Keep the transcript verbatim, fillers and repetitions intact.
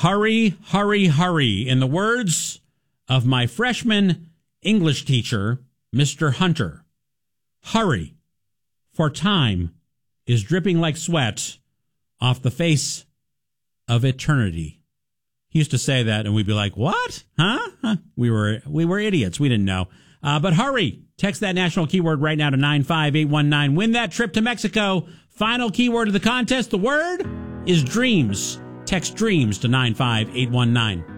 Hurry, hurry, hurry. In the words of my freshman English teacher, Mister Hunter, hurry, for time is dripping like sweat off the face of eternity. He used to say that, and we'd be like, what? Huh? huh? We were we were idiots. We didn't know. Uh, but hurry. Text that national keyword right now to nine five eight one nine. Win that trip to Mexico. Final keyword of the contest. The word is dreams. Text dreams to nine five eight one nine.